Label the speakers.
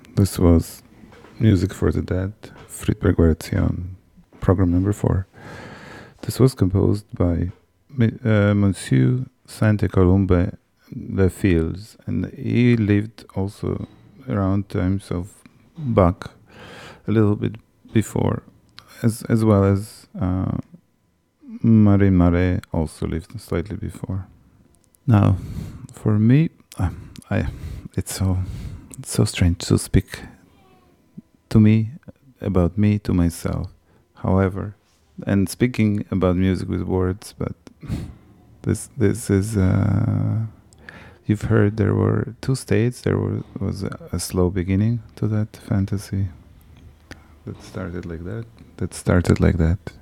Speaker 1: This was Music for the Dead, Friedberg Variation, program number 4. This was composed by Monsieur Sainte-Colombe Le Fils, and he lived also around times of Bach, a little bit before, as well as Marie Marais also lived slightly before. Now, for me, it's so strange to speak to me about me to myself. However, and speaking about music with words, but this is you've heard there were 2 states. There was a slow beginning to that fantasy that started like that.